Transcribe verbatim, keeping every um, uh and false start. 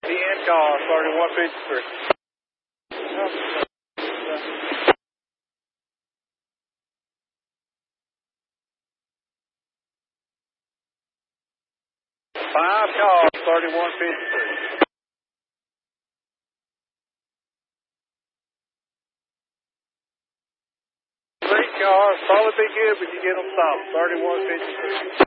ten call, thirty-one fifty-three. Five calls, thirty-one fifty-three. Three cars, probably be good when you get them stopped, thirty-one fifty-three.